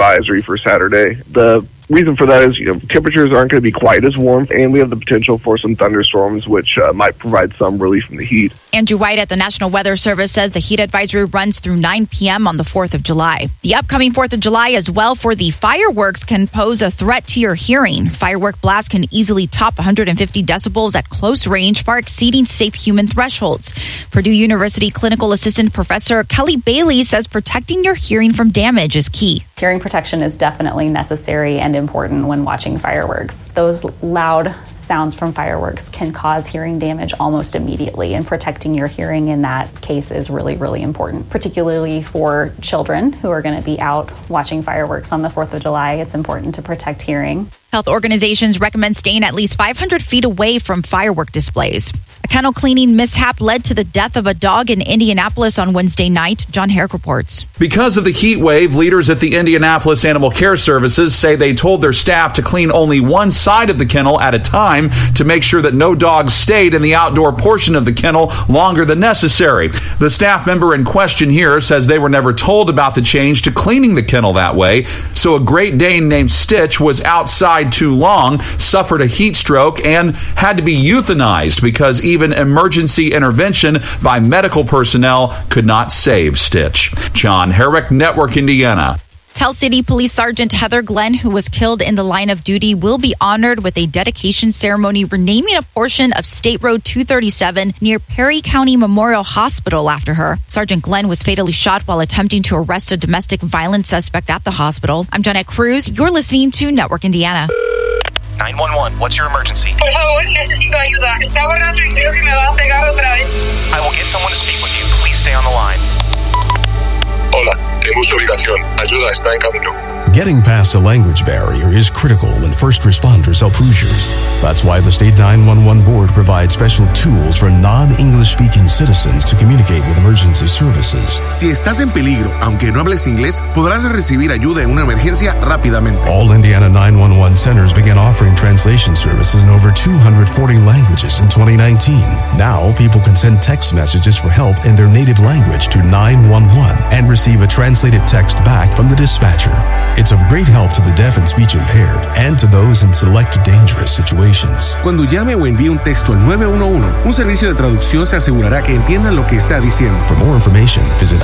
advisory for Saturday. The reason for that is, temperatures aren't going to be quite as warm, and we have the potential for some thunderstorms, which might provide some relief from the heat. Andrew White at the National Weather Service says the heat advisory runs through 9 p.m. on the 4th of July. The upcoming 4th of July as well for the fireworks can pose a threat to your hearing. Firework blasts can easily top 150 decibels at close range, far exceeding safe human thresholds. Purdue University Clinical Assistant Professor Kelly Bailey says protecting your hearing from damage is key. Hearing protection is definitely necessary and important when watching fireworks. Those loud sounds from fireworks can cause hearing damage almost immediately, and protecting your hearing in that case is really, really important, particularly for children who are going to be out watching fireworks on the 4th of July. It's important to protect hearing. Health organizations recommend staying at least 500 feet away from firework displays. A kennel cleaning mishap led to the death of a dog in Indianapolis on Wednesday night. John Herrick reports. Because of the heat wave, leaders at the Indianapolis Animal Care Services say they told their staff to clean only one side of the kennel at a time to make sure that no dogs stayed in the outdoor portion of the kennel longer than necessary. The staff member in question here says they were never told about the change to cleaning the kennel that way, so a Great Dane named Stitch was outside too long, suffered a heat stroke, and had to be euthanized because even emergency intervention by medical personnel could not save Stitch. John Herrick, Network Indiana. Tell City Police Sergeant Heather Glenn, who was killed in the line of duty, will be honored with a dedication ceremony renaming a portion of State Road 237 near Perry County Memorial Hospital after her. Sergeant Glenn was fatally shot while attempting to arrest a domestic violence suspect at the hospital. I'm Janet Cruz. You're listening to Network Indiana. 911, what's your emergency? Por favor, necesito ayuda. Está borracho y creo que me va a pegar otra vez. I will get someone to speak with you. Please stay on the line. Hola, tengo su ubicación. Ayuda está en camino. Getting past a language barrier is critical when first responders help Hoosiers. That's why the State 911 Board provides special tools for non-English speaking citizens to communicate with emergency services. Si estás en peligro, aunque no hables inglés, podrás recibir ayuda en una emergencia rápidamente. All Indiana 911 centers began offering translation services in over 240 languages in 2019. Now, people can send text messages for help in their native language to 911 and receive a translated text back from the dispatcher. It's of great help to the deaf and speech impaired and to those in select dangerous situations. Cuando llame o envíe un texto al 911, un servicio de traducción se asegurará que entiendan lo que está diciendo. For more information, visit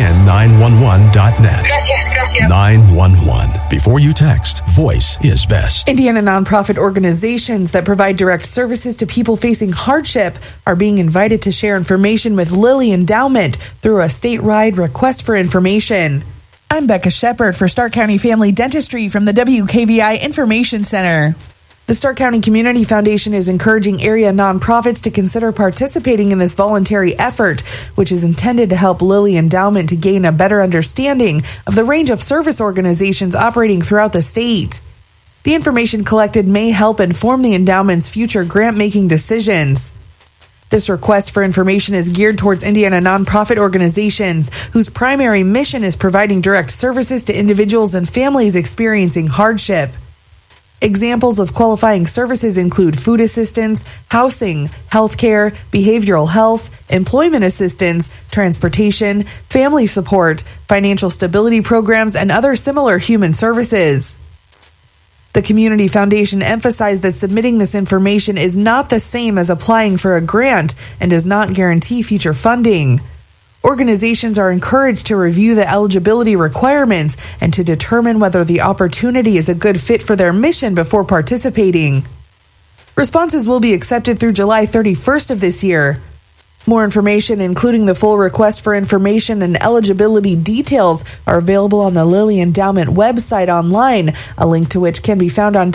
in911.net. Gracias. 911. Before you text, voice is best. Indiana nonprofit organizations that provide direct services to people facing hardship are being invited to share information with Lilly Endowment through a statewide request for information. I'm Becca Shepard for Stark County Family Dentistry from the WKVI Information Center. The Stark County Community Foundation is encouraging area nonprofits to consider participating in this voluntary effort, which is intended to help Lilly Endowment to gain a better understanding of the range of service organizations operating throughout the state. The information collected may help inform the endowment's future grant-making decisions. This request for information is geared towards Indiana nonprofit organizations whose primary mission is providing direct services to individuals and families experiencing hardship. Examples of qualifying services include food assistance, housing, healthcare, behavioral health, employment assistance, transportation, family support, financial stability programs, and other similar human services. The Community Foundation emphasized that submitting this information is not the same as applying for a grant and does not guarantee future funding. Organizations are encouraged to review the eligibility requirements and to determine whether the opportunity is a good fit for their mission before participating. Responses will be accepted through July 31st of this year. More information, including the full request for information and eligibility details, are available on the Lilly Endowment website online, a link to which can be found on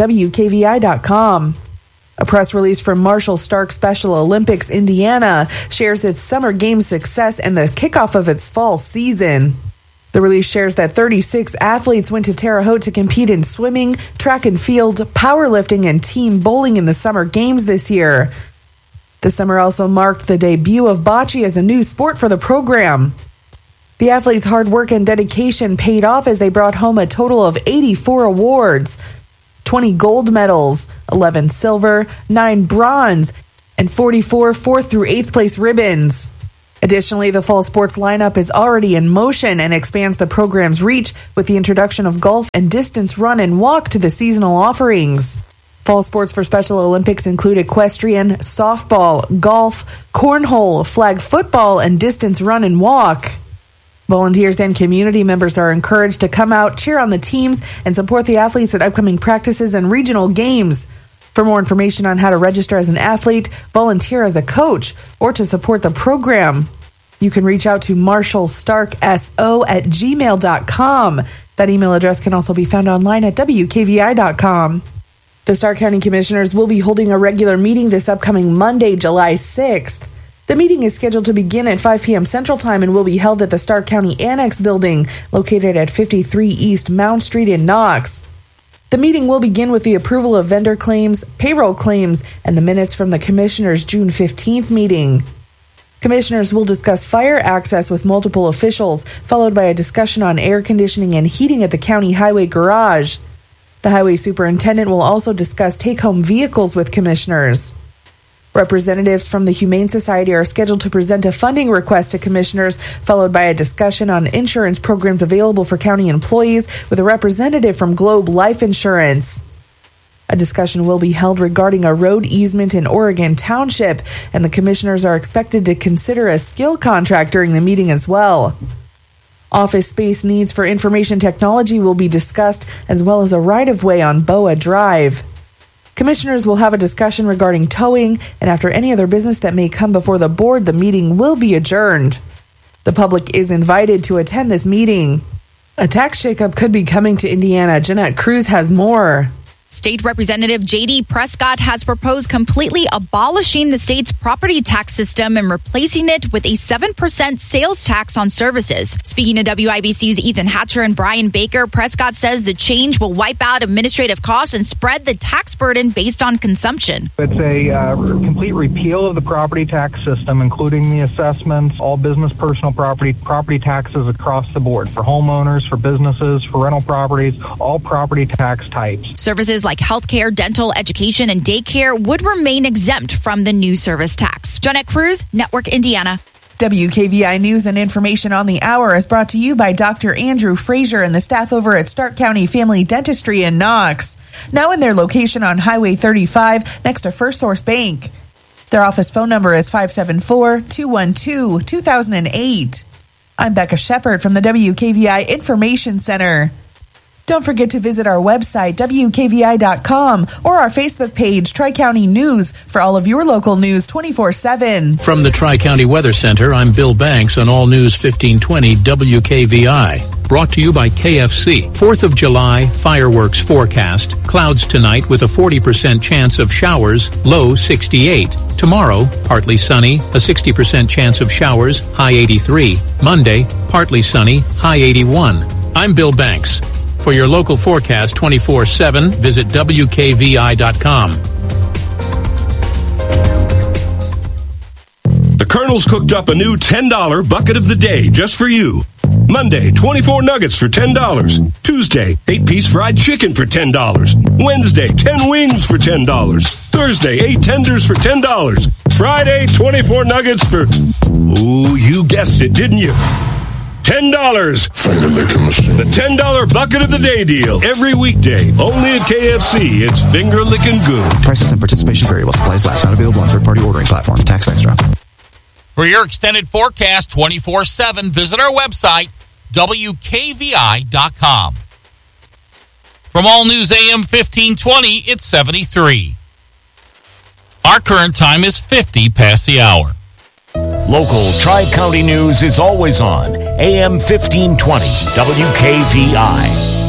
WKVI.com. A press release from Marshall Stark Special Olympics Indiana shares its summer games success and the kickoff of its fall season. The release shares that 36 athletes went to Terre Haute to compete in swimming, track and field, powerlifting, and team bowling in the summer games this year. The summer also marked the debut of bocce as a new sport for the program. The athletes' hard work and dedication paid off as they brought home a total of 84 awards, 20 gold medals, 11 silver, 9 bronze, and 44 4th through 8th place ribbons. Additionally, the fall sports lineup is already in motion and expands the program's reach with the introduction of golf and distance run and walk to the seasonal offerings. Fall sports for Special Olympics include equestrian, softball, golf, cornhole, flag football, and distance run and walk. Volunteers and community members are encouraged to come out, cheer on the teams, and support the athletes at upcoming practices and regional games. For more information on how to register as an athlete, volunteer as a coach, or to support the program, you can reach out to marshallstarkso@gmail.com. That email address can also be found online at wkvi.com. The Stark County Commissioners will be holding a regular meeting this upcoming Monday, July 6th. The meeting is scheduled to begin at 5 p.m. Central Time and will be held at the Stark County Annex Building, located at 53 East Mount Street in Knox. The meeting will begin with the approval of vendor claims, payroll claims, and the minutes from the Commissioners' June 15th meeting. Commissioners will discuss fire access with multiple officials, followed by a discussion on air conditioning and heating at the county highway garage. The highway superintendent will also discuss take-home vehicles with commissioners. Representatives from the Humane Society are scheduled to present a funding request to commissioners, followed by a discussion on insurance programs available for county employees with a representative from Globe Life Insurance. A discussion will be held regarding a road easement in Oregon Township, and the commissioners are expected to consider a skill contract during the meeting as well. Office space needs for information technology will be discussed, as well as a right-of-way on Boa Drive. Commissioners will have a discussion regarding towing, and after any other business that may come before the board, the meeting will be adjourned. The public is invited to attend this meeting. A tax shakeup could be coming to Indiana. Jeanette Cruz has more. State Representative J.D. Prescott has proposed completely abolishing the state's property tax system and replacing it with a 7% sales tax on services. Speaking to WIBC's Ethan Hatcher and Brian Baker, Prescott says the change will wipe out administrative costs and spread the tax burden based on consumption. It's a complete repeal of the property tax system, including the assessments, all business personal property taxes across the board for homeowners, for businesses, for rental properties, all property tax types. Services like healthcare, dental, education, and daycare would remain exempt from the new service tax. Jeanette Cruz, Network Indiana. WKVI News and information on the hour is brought to you by Dr. Andrew Frazier and the staff over at Stark County Family Dentistry in Knox. Now in their location on Highway 35 next to First Source Bank. Their office phone number is 574-212-2008. I'm Becca Shepard from the WKVI Information Center. Don't forget to visit our website, WKVI.com, or our Facebook page, Tri-County News, for all of your local news 24/7. From the Tri-County Weather Center, I'm Bill Banks on All News 1520 WKVI. Brought to you by KFC. 4th of July fireworks forecast. Clouds tonight with a 40% chance of showers, low 68. Tomorrow, partly sunny, a 60% chance of showers, high 83. Monday, partly sunny, high 81. I'm Bill Banks. For your local forecast 24/7, visit WKVI.com. The Colonel's cooked up a new $10 bucket of the day just for you. Monday, 24 nuggets for $10. Tuesday, 8-piece fried chicken for $10. Wednesday, 10 wings for $10. Thursday, 8 tenders for $10. Friday, 24 nuggets for... Ooh, you guessed it, didn't you? $10. The $10 bucket of the day deal. Every weekday. Only at KFC. It's finger licking good. Prices and participation variable. Supplies last. Not available on third-party ordering platforms. Tax extra. For your extended forecast 24/7, visit our website, WKVI.com. From All News AM 1520, it's 73. Our current time is 50 past the hour. Local Tri-County News is always on AM 1520 WKVI.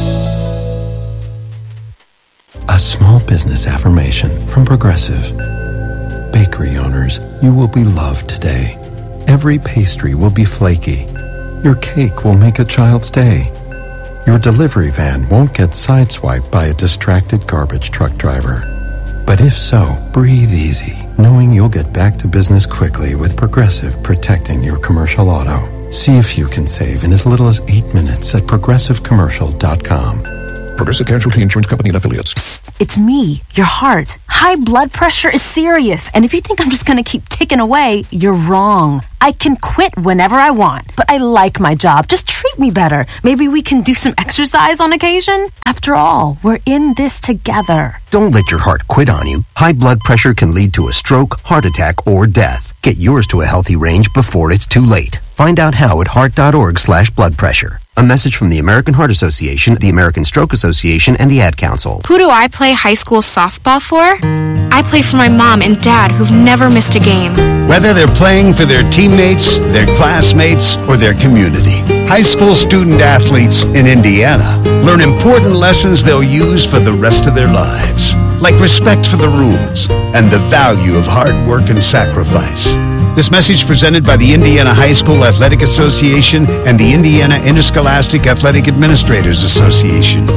A small business affirmation from Progressive. Bakery owners, you will be loved today. Every pastry will be flaky. Your cake will make a child's day. Your delivery van won't get sideswiped by a distracted garbage truck driver. But if so, breathe easy, knowing you'll get back to business quickly with Progressive protecting your commercial auto. See if you can save in as little as 8 minutes at progressivecommercial.com. Progressive Casualty Insurance Company and Affiliates. It's me, your heart. Hi. High blood pressure is serious, and if you think I'm just going to keep ticking away, you're wrong. I can quit whenever I want, but I like my job. Just treat me better. Maybe we can do some exercise on occasion. After all, we're in this together. Don't let your heart quit on you. High blood pressure can lead to a stroke, heart attack, or death. Get yours to a healthy range before it's too late. Find out how at heart.org/blood pressure. A message from the American Heart Association, the American Stroke Association, and the Ad Council. Who do I play high school softball for? I play for my mom and dad who've never missed a game. Whether they're playing for their teammates, their classmates, or their community, high school student athletes in Indiana learn important lessons they'll use for the rest of their lives, like respect for the rules and the value of hard work and sacrifice. This message presented by the Indiana High School Athletic Association and the Indiana Interscholastic Athletic Administrators Association.